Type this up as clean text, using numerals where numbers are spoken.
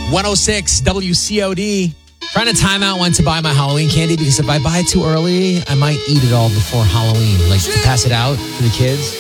106 WCOD. Trying to time out when to buy my Halloween candy because if I buy it too early, I might eat it all before Halloween. Like to pass it out to the kids.